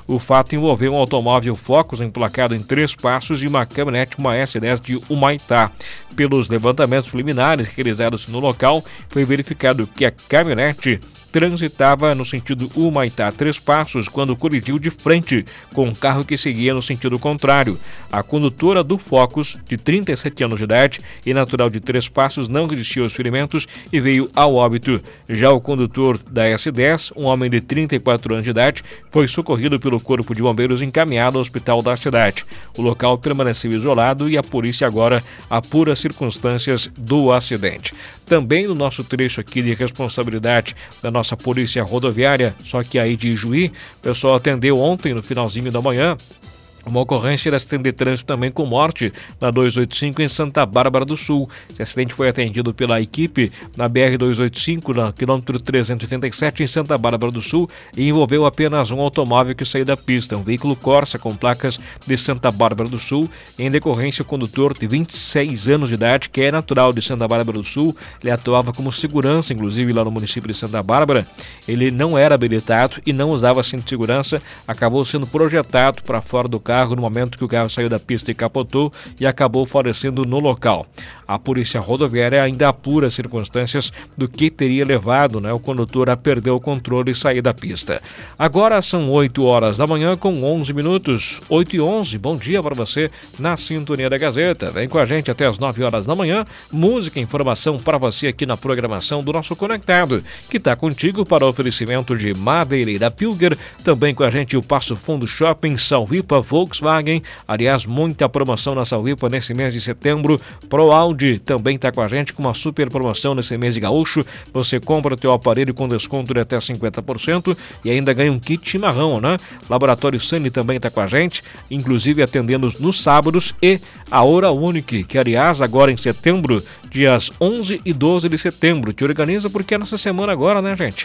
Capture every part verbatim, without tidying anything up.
O fato envolveu um automóvel Focus emplacado em Três Passos e uma caminhonete, uma S dez de Humaitá. Pelos levantamentos preliminares realizados no local, foi verificado que a caminhonete transitava no sentido Humaitá Três Passos quando colidiu de frente com um carro que seguia no sentido contrário. A condutora do Focus, de trinta e sete anos de idade e natural de Três Passos, não resistiu aos ferimentos e veio ao óbito. Já o condutor da S dez, um homem de trinta e quatro anos de idade, foi socorrido pelo Corpo de Bombeiros e encaminhado ao hospital da cidade. O local permaneceu isolado e a polícia agora apura as circunstâncias do acidente. Também no nosso trecho aqui de responsabilidade da nossa polícia rodoviária, só que aí de Ijuí, o pessoal atendeu ontem no finalzinho da manhã uma ocorrência de acidente de trânsito também com morte na duzentos e oitenta e cinco em Santa Bárbara do Sul. Esse acidente foi atendido pela equipe na B R duzentos e oitenta e cinco, na quilômetro trezentos e oitenta e sete, em Santa Bárbara do Sul, e envolveu apenas um automóvel que saiu da pista, um veículo Corsa com placas de Santa Bárbara do Sul. Em decorrência, o condutor de vinte e seis anos de idade, que é natural de Santa Bárbara do Sul, ele atuava como segurança, inclusive lá no município de Santa Bárbara. Ele não era habilitado e não usava cinto de segurança, acabou sendo projetado para fora do carro no momento que o carro saiu da pista e capotou e acabou falecendo no local. A polícia rodoviária ainda apura as circunstâncias do que teria levado, né, o condutor a perder o controle e sair da pista. Agora são oito horas da manhã com onze minutos, oito e onze. Bom dia para você na sintonia da Gazeta. Vem com a gente até as nove horas da manhã. Música e informação para você aqui na programação do nosso Conectado, que está contigo para oferecimento de Madeireira Pilger. Também com a gente o Passo Fundo Shopping, Salvipa, Volkswagen. Aliás, muita promoção na Salvipa nesse mês de setembro. Pro Audi também está com a gente com uma super promoção nesse mês de gaúcho. Você compra o teu aparelho com desconto de até cinquenta por cento e ainda ganha um kit chimarrão, né? Laboratório Sani também está com a gente, inclusive atendendo nos sábados, e a Hora Unique, que aliás agora em setembro, dias onze e doze de setembro, te organiza porque é nessa semana agora, né, gente?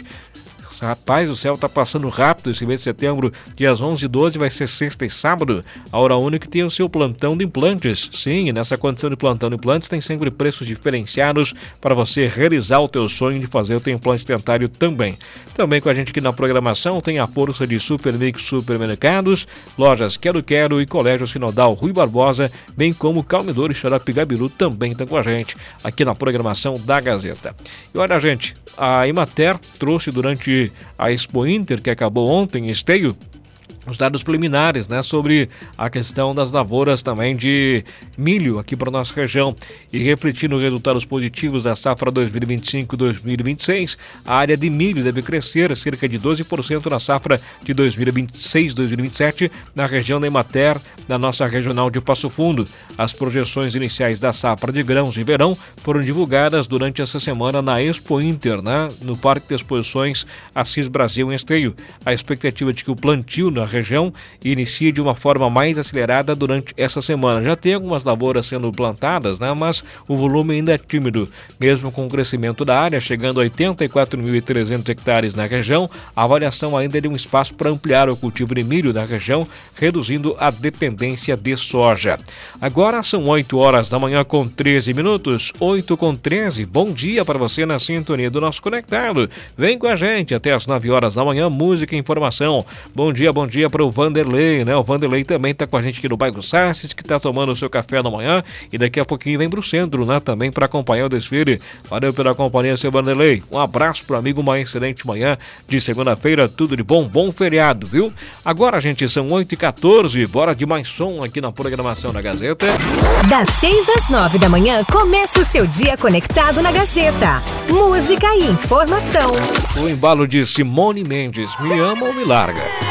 Rapaz, o céu tá passando rápido esse mês de setembro, dias onze e doze, vai ser sexta e sábado. A Hora Única tem o seu plantão de implantes. Sim, nessa condição de plantão de implantes tem sempre preços diferenciados para você realizar o teu sonho de fazer o teu implante dentário também. Também com a gente aqui na programação tem a força de Supermix Supermercados, lojas Quero Quero e Colégio Sinodal Rui Barbosa, bem como Calmidor e Xarope Gabiru também estão com a gente aqui na programação da Gazeta. E olha, gente, a Emater trouxe durante a Expo Inter, que acabou ontem em Esteio, os dados preliminares, né, sobre a questão das lavouras também de milho aqui para a nossa região. E refletindo resultados positivos da safra dois mil e vinte e cinco dois mil e vinte e seis, a área de milho deve crescer cerca de doze por cento na safra de dois mil e vinte e seis dois mil e vinte e sete na região da Emater, na nossa regional de Passo Fundo. As projeções iniciais da safra de grãos de verão foram divulgadas durante essa semana na Expo Inter, né, no Parque de Exposições Assis Brasil em Esteio. A expectativa de que o plantio na região inicia de uma forma mais acelerada durante essa semana. Já tem algumas lavouras sendo plantadas, né, mas o volume ainda é tímido. Mesmo com o crescimento da área, chegando a oitenta e quatro mil e trezentos hectares na região, a avaliação ainda é de um espaço para ampliar o cultivo de milho na região, reduzindo a dependência de soja. Agora são oito horas da manhã com treze minutos, oito com treze. Bom dia para você na sintonia do nosso Conectado. Vem com a gente até as nove horas da manhã, música e informação. Bom dia, bom dia para o Vanderlei, né? O Vanderlei também está com a gente aqui no bairro Sassis, que está tomando o seu café da manhã e daqui a pouquinho vem para o centro, né? Também para acompanhar o desfile. Valeu pela companhia, seu Vanderlei. Um abraço para o amigo, uma excelente manhã de segunda-feira, tudo de bom, bom feriado, viu? Agora, gente, são oito e quatorze, bora de mais som aqui na programação da Gazeta. Das seis às nove da manhã, começa o seu dia conectado na Gazeta. Música e informação. O embalo de Simone Mendes, Me Ama ou Me Larga.